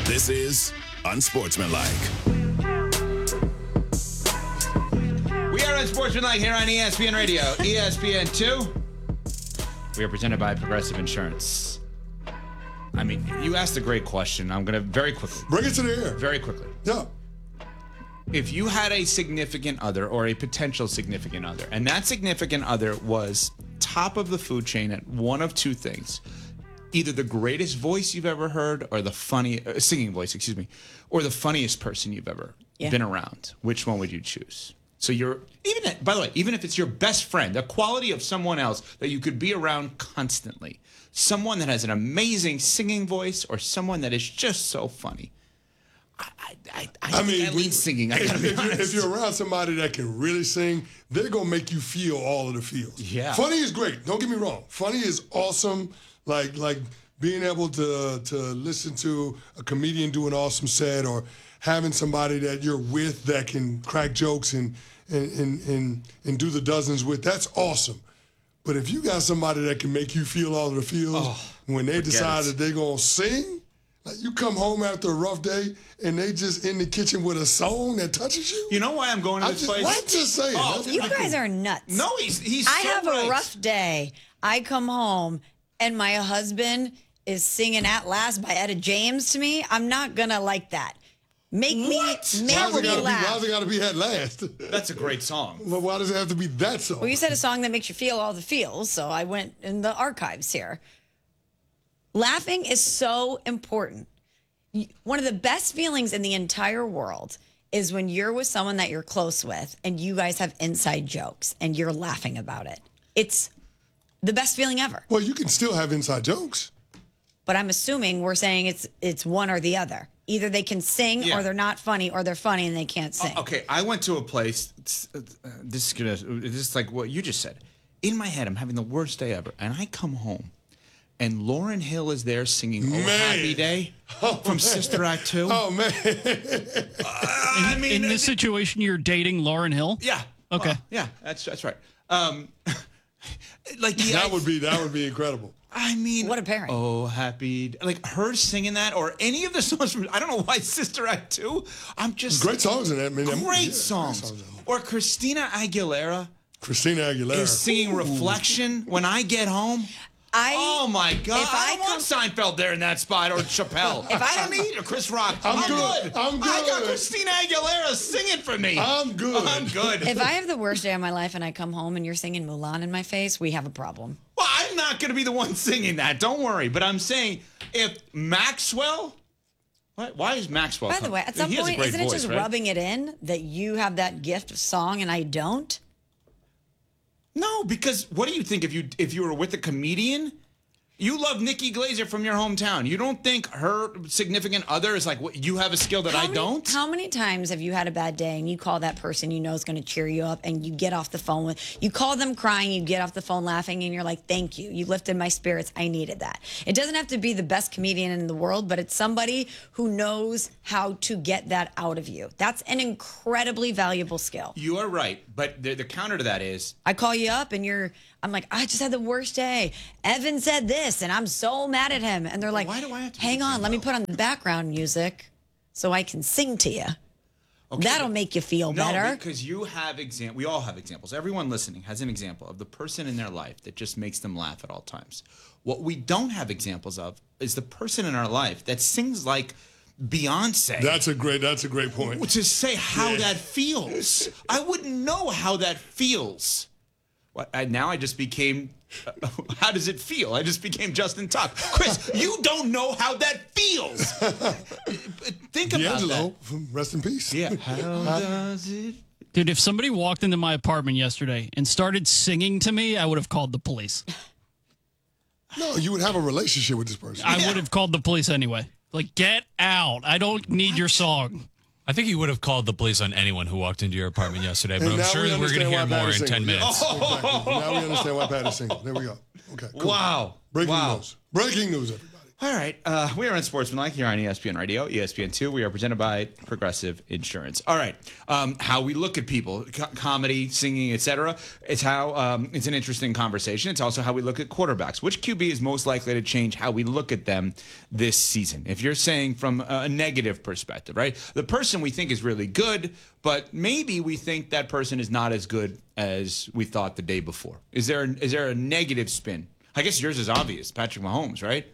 This is Unsportsmanlike. We are Unsportsmanlike here on ESPN Radio, ESPN2. We are presented by Progressive Insurance. I mean, you asked a great question. I'm going to very quickly. Bring it to the air. Very quickly. Yeah. If you had a significant other or a potential significant other, and that significant other was top of the food chain at one of two things, either the greatest voice you've ever heard or the singing voice, or the funniest person you've ever been around, which one would you choose? So by the way, even if it's your best friend, the quality of someone else that you could be around constantly, someone that has an amazing singing voice or someone that is just so funny. I mean, at least singing. I gotta be honest. If you're around somebody that can really sing, they're gonna make you feel all of the feels. Yeah. Funny is great. Don't get me wrong. Funny is awesome. Like being able to listen to a comedian do an awesome set, or having somebody that you're with that can crack jokes and do the dozens with. That's awesome. But if you got somebody that can make you feel all of the feels when they decide that they're gonna sing. Like you come home after a rough day and they just in the kitchen with a song that touches you. You know why I'm going to this place? I'm just saying. You guys are nuts. No, he's. I so have right. a rough day. I come home and my husband is singing "At Last" by Etta James to me. I'm not gonna like that. Make me laugh. Why does it got to be at last? That's a great song. Well, why does it have to be that song? Well, you said a song that makes you feel all the feels, so I went in the archives here. Laughing is so important. One of the best feelings in the entire world is when you're with someone that you're close with and you guys have inside jokes and you're laughing about it. It's the best feeling ever. Well, you can still have inside jokes. But I'm assuming we're saying it's one or the other. Either they can sing or they're not funny, or they're funny and they can't sing. Okay, I went to a place. This is like what you just said. In my head, I'm having the worst day ever, and I come home, and Lauryn Hill is there singing "Oh Happy Day" from Sister Act 2. Oh man! In this situation, you're dating Lauryn Hill? Yeah. Okay. Yeah, that's right. That would be incredible. I mean, what a pairing. Oh, happy. Like her singing that or any of the songs from, I don't know why Sister Act 2. I'm just. Great songs in that. Great songs. Or Christina Aguilera. Is singing Reflection when I get home. Oh my God! I don't want Seinfeld there in that spot, or Chappelle. If I need or Chris Rock, I'm good. I got Christina Aguilera singing for me. I'm good. If I have the worst day of my life and I come home and you're singing Mulan in my face, we have a problem. Well, I'm not going to be the one singing that. Don't worry. But I'm saying if Maxwell. Why is Maxwell? By the way, at some point, isn't it just rubbing it in that you have that gift of song and I don't? No, because what do you think if you were with a comedian? You love Nikki Glaser from your hometown. You don't think her significant other is like, what, you have a skill that I don't? How many times have you had a bad day and you call that person you know is going to cheer you up and you get off the phone you call them crying, you get off the phone laughing and you're like, thank you. You lifted my spirits. I needed that. It doesn't have to be the best comedian in the world, but it's somebody who knows how to get that out of you. That's an incredibly valuable skill. You are right. But the counter to that is, I call you up and I'm like, I just had the worst day. Evan said this, and I'm so mad at him. And they're like, why do I have to hang on, let me put on the background music so I can sing to you. Okay, that'll make you feel better. No, because you have we all have examples. Everyone listening has an example of the person in their life that just makes them laugh at all times. What we don't have examples of is the person in our life that sings like Beyonce. That's a great point. To say how that feels. I wouldn't know how that feels. Now I just became, how does it feel? I just became Justin Tuck. Chris, you don't know how that feels. Think about that. Rest in peace. Yeah. How does it? Dude, if somebody walked into my apartment yesterday and started singing to me, I would have called the police. No, you would have a relationship with this person. I would have called the police anyway. Like, get out. I don't need your song. I think you would have called the police on anyone who walked into your apartment yesterday, but I'm sure we're going to hear more in 10 minutes. Exactly. Now we understand why Pat is single. There we go. Okay, cool. Wow. Breaking news, everybody. All right. We are on Sportsmanlike here on ESPN Radio, ESPN2. We are presented by Progressive Insurance. All right. How we look at people, comedy, singing, etc. It's how it's an interesting conversation. It's also how we look at quarterbacks. Which QB is most likely to change how we look at them this season? If you're saying from a negative perspective, right? The person we think is really good, but maybe we think that person is not as good as we thought the day before. Is there a negative spin? I guess yours is obvious, Patrick Mahomes, right?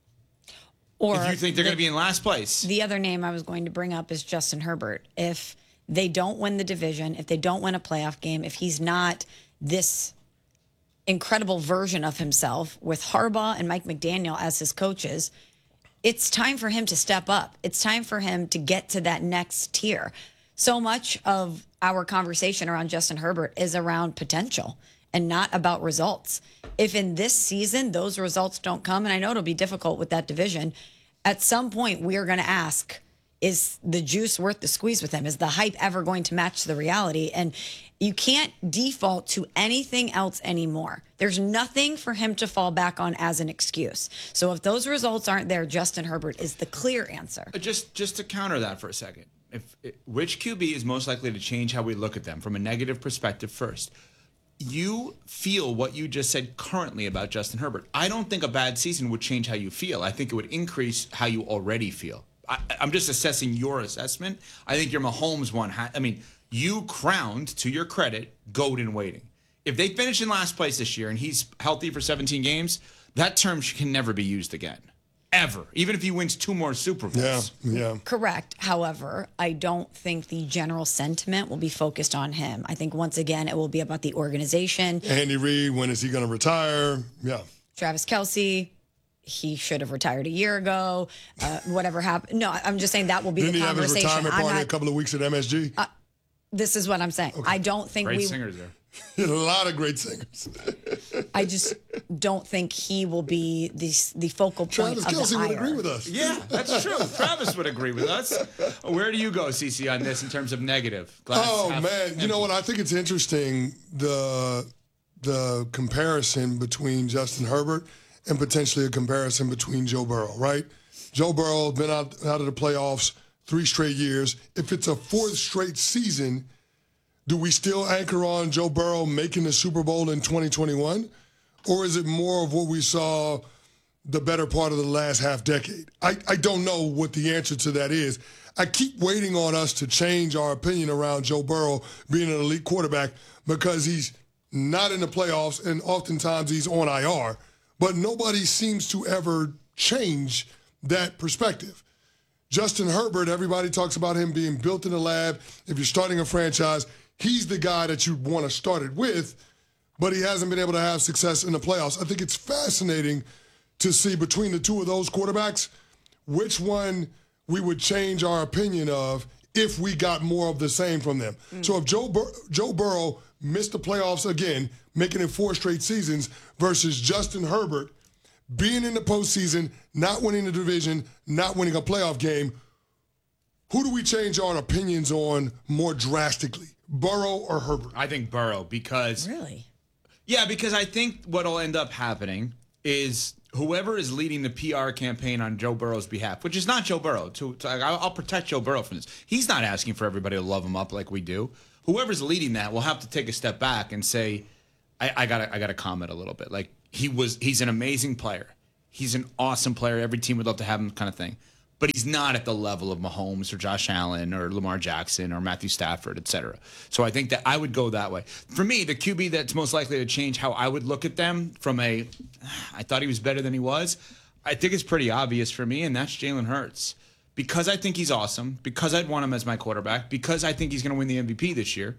Or if you think they're going to be in last place. The other name I was going to bring up is Justin Herbert. If they don't win the division, if they don't win a playoff game, if he's not this incredible version of himself with Harbaugh and Mike McDaniel as his coaches, it's time for him to step up. It's time for him to get to that next tier. So much of our conversation around Justin Herbert is around potential and not about results. If in this season those results don't come, and I know it'll be difficult with that division, at some point we are going to ask, is the juice worth the squeeze with him? Is the hype ever going to match the reality? And you can't default to anything else anymore. There's nothing for him to fall back on as an excuse. So if those results aren't there, Justin Herbert is the clear answer. Just to counter that for a second, which QB is most likely to change how we look at them from a negative perspective first? You feel what you just said currently about Justin Herbert. I don't think a bad season would change how you feel. I think it would increase how you already feel. I'm just assessing your assessment. I think your Mahomes one. You crowned, to your credit, GOAT in waiting. If they finish in last place this year and he's healthy for 17 games, that term can never be used again. Ever. Even if he wins 2 more Super Bowls. Yeah. Correct. However, I don't think the general sentiment will be focused on him. I think, once again, it will be about the organization. Andy Reid, when is he going to retire? Yeah. Travis Kelce, he should have retired a year ago. Whatever happened. No, I'm just saying that will be the conversation. Didn't he have his retirement party a couple of weeks at MSG? This is what I'm saying. Okay. I don't think great singers there. A lot of great singers. I just don't think he will be the focal point Travis of Kelce the ire. would agree with us. Yeah, that's true. Travis would agree with us. Where do you go, CC, on this in terms of negative? Man, you know what? I think it's interesting, the comparison between Justin Herbert and potentially a comparison between Joe Burrow, right? Joe Burrow has been out of the playoffs 3 straight years. If it's a 4th straight season, do we still anchor on Joe Burrow making the Super Bowl in 2021? Or is it more of what we saw the better part of the last half decade? I don't know what the answer to that is. I keep waiting on us to change our opinion around Joe Burrow being an elite quarterback because he's not in the playoffs and oftentimes he's on IR. But nobody seems to ever change that perspective. Justin Herbert, everybody talks about him being built in the lab. If you're starting a franchise, he's the guy that you want to start it with, but he hasn't been able to have success in the playoffs. I think it's fascinating to see between the two of those quarterbacks which one we would change our opinion of if we got more of the same from them. So if Joe Burrow missed the playoffs again, making it 4 straight seasons, versus Justin Herbert being in the postseason, not winning the division, not winning a playoff game, who do we change our opinions on more drastically, Burrow or Herbert? I think Burrow because... Really? Yeah, because I think what will end up happening is whoever is leading the PR campaign on Joe Burrow's behalf, which is not Joe Burrow. I'll protect Joe Burrow from this. He's not asking for everybody to love him up like we do. Whoever's leading that will have to take a step back and say, I gotta comment a little bit. Like he's an amazing player. He's an awesome player. Every team would love to have him, kind of thing. But he's not at the level of Mahomes or Josh Allen or Lamar Jackson or Matthew Stafford, et cetera. So I think that I would go that way. For me, the QB that's most likely to change how I would look at them from I thought he was better than he was, I think it's pretty obvious for me, and that's Jalen Hurts. Because I think he's awesome, because I'd want him as my quarterback, because I think he's going to win the MVP this year.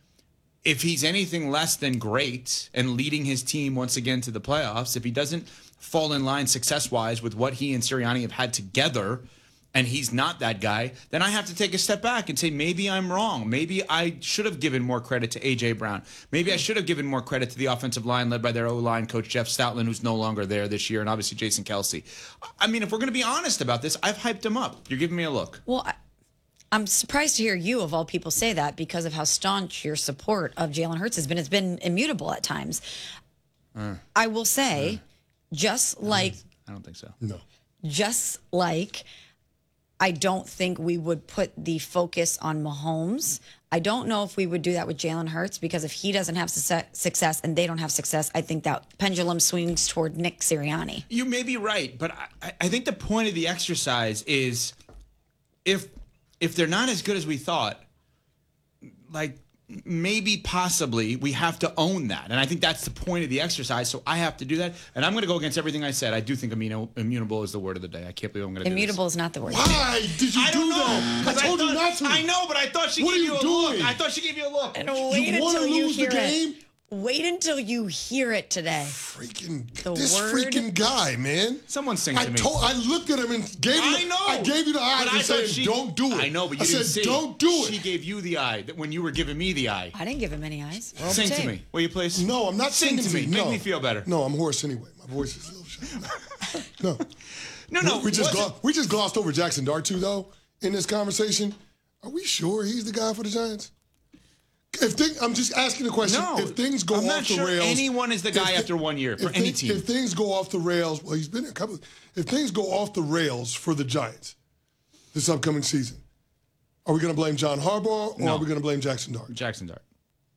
If he's anything less than great and leading his team once again to the playoffs, if he doesn't fall in line success-wise with what he and Sirianni have had together, and he's not that guy, then I have to take a step back and say, maybe I'm wrong. Maybe I should have given more credit to A.J. Brown. Maybe I should have given more credit to the offensive line led by their O-line coach, Jeff Stoutland, who's no longer there this year, and obviously Jason Kelce. I mean, if we're going to be honest about this, I've hyped him up. You're giving me a look. Well, I'm surprised to hear you, of all people, say that because of how staunch your support of Jalen Hurts has been. It's been immutable at times. I will say, just like... I don't think so. No. Just like I don't think we would put the focus on Mahomes. I don't know if we would do that with Jalen Hurts, because if he doesn't have success and they don't have success, I think that pendulum swings toward Nick Sirianni. You may be right, but I think the point of the exercise is if they're not as good as we thought, like maybe possibly we have to own that. And I think that's the point of the exercise. So I have to do that. And I'm going to go against everything I said. I do think immutable is the word of the day. I can't believe I'm going to do this. Immutable is not the word. Why did you do that? I told you not to. I know, but I thought she gave you a look. I thought she gave you a look. And wait until you hear it. Wait until you hear it today. Freaking guy, man. Someone sing to me. I looked at him and gave him. I gave you the eye and said, "Don't do it." I know, but you didn't see. "Don't do it." She gave you the eye when you were giving me the eye. I didn't give him any eyes. Sing to me, will you please? No, I'm not singing to me. Make me feel better. No, I'm hoarse anyway. My voice is a little shot. No. We just glossed over Jackson Dart too, though. In this conversation, are we sure he's the guy for the Giants? I'm just asking the question. No, if things go off the rails, anyone is the guy after 1 year for any team. If things go off the rails, well, he's been there a couple. If things go off the rails for the Giants this upcoming season, are we going to blame John Harbaugh or are we going to blame Jackson Dart? Jackson Dart.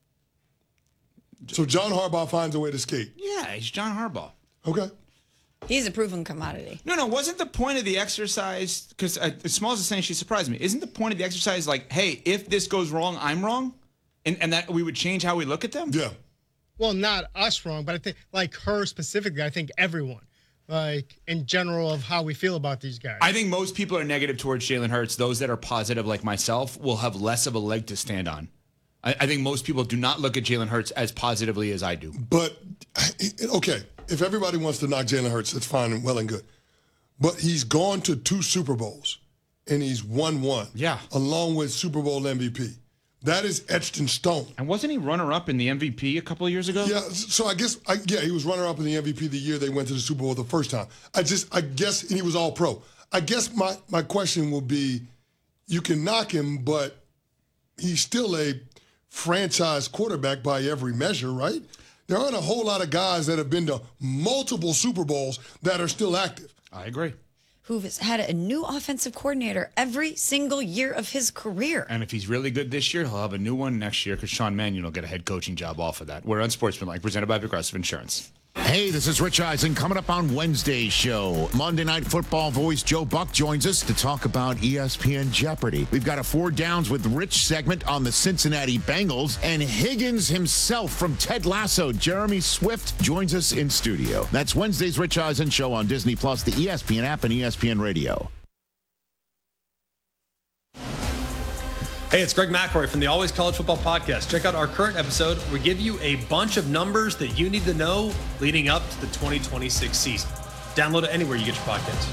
So John Harbaugh finds a way to skate. Yeah, he's John Harbaugh. Okay. He's a proven commodity. No, wasn't the point of the exercise, because as small as the saying, she surprised me, isn't the point of the exercise like, hey, if this goes wrong, I'm wrong? And that we would change how we look at them? Yeah. Well, not us wrong, but I think, like her specifically, I think everyone, like in general of how we feel about these guys. I think most people are negative towards Jalen Hurts. Those that are positive, like myself, will have less of a leg to stand on. I think most people do not look at Jalen Hurts as positively as I do. But, okay, if everybody wants to knock Jalen Hurts, that's fine and well and good. But he's gone to 2 Super Bowls, and he's won 1. Yeah. Along with Super Bowl MVP. That is etched in stone. And wasn't he runner-up in the MVP a couple of years ago? Yeah, so I guess, he was runner-up in the MVP the year they went to the Super Bowl the first time. I guess, and he was all-pro. I guess my question will be, you can knock him, but he's still a franchise quarterback by every measure, right? There aren't a whole lot of guys that have been to multiple Super Bowls that are still active. I agree. Who's had a new offensive coordinator every single year of his career. And if he's really good this year, he'll have a new one next year because Sean Mannion will get a head coaching job off of that. We're Unsportsmanlike, presented by Progressive Insurance. Hey, this is Rich Eisen. Coming up on Wednesday's show, Monday Night Football voice Joe Buck joins us to talk about ESPN Jeopardy. We've got a 4 Downs with Rich segment on the Cincinnati Bengals, and Higgins himself from Ted Lasso, Jeremy Swift, joins us in studio. That's Wednesday's Rich Eisen show on Disney+, the ESPN app, and ESPN Radio. Hey, it's Greg McElroy from the Always College Football Podcast. Check out our current episode. We give you a bunch of numbers that you need to know leading up to the 2026 season. Download it anywhere you get your podcasts.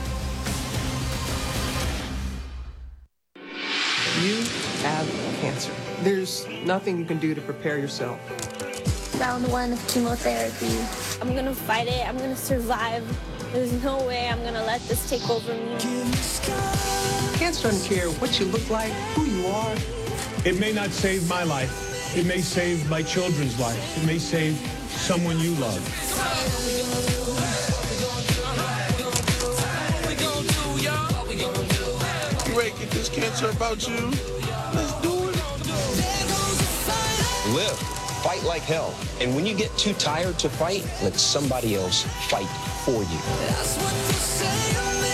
You have cancer. There's nothing you can do to prepare yourself. Round 1 of chemotherapy. I'm gonna fight it. I'm gonna survive. There's no way I'm gonna let this take over me. Cancer doesn't care what you look like, who you are. It may not save my life. It may save my children's life. It may save someone you love. You ready to get this cancer about you? Let's do it. Live. Fight like hell. And when you get too tired to fight, let somebody else fight for you. That's what you say to me,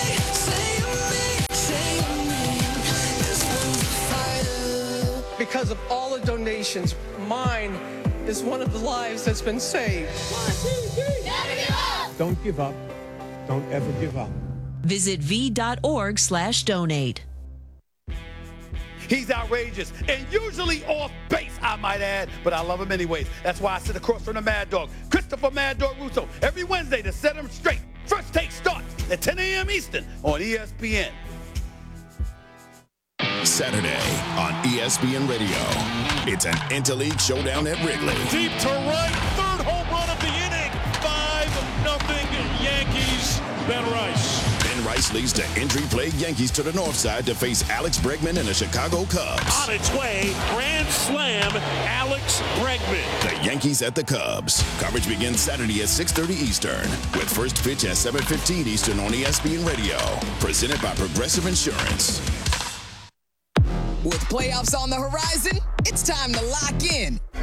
Because of all the donations, mine is one of the lives that's been saved. 1, 2, 3. Never give up. Don't give up. Don't ever give up. Visit v.org/donate. He's outrageous and usually off base, I might add, but I love him anyways. That's why I sit across from the Mad Dog, Christopher Mad Dog Russo, every Wednesday to set him straight. First Take starts at 10 a.m. Eastern on ESPN. Saturday on ESPN Radio. It's an interleague showdown at Wrigley. Deep to right, 3rd home run of the inning. 5-0 Yankees. Ben Rice. Ben Rice leads the injury-plagued Yankees to the north side to face Alex Bregman and the Chicago Cubs. On its way, grand slam, Alex Bregman. The Yankees at the Cubs. Coverage begins Saturday at 6:30 Eastern with first pitch at 7:15 Eastern on ESPN Radio. Presented by Progressive Insurance. With playoffs on the horizon, it's time to lock in